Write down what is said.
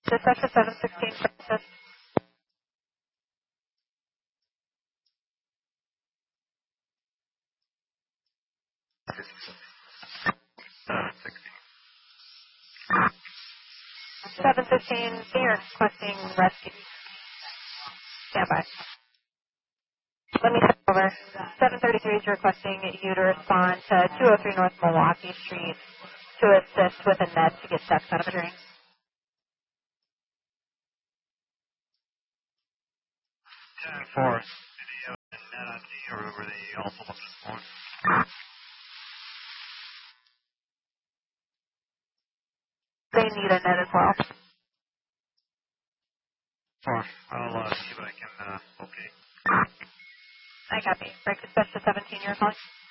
Dispatcher 716 Francis. Uh, 715, you're requesting rescue. Stand by. Let me step over. 733 is requesting you to respond to 203 North Milwaukee Street to assist with a net to get sex out of a drink. for video and net on D, or were they also looking for? They need a net as well. Sure. I'll see what I can, okay. I copy. Break dispatch to 17, you're calling?